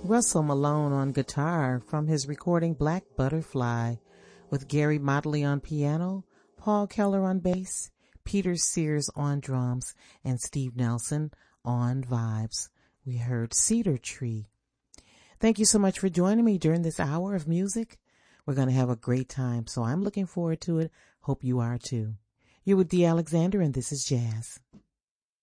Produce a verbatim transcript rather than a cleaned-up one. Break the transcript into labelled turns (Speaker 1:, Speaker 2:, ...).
Speaker 1: Russell Malone on guitar from his recording Black Butterfly, with Gary Motley on piano, Paul Keller on bass, Peter Sears on drums, and Steve Nelson on vibes. We heard Cedar Tree. Thank you so much for joining me during this hour of music. We're going to have a great time, so I'm looking forward to it. Hope you are too. You're with Dee Alexander, and this is Jazz.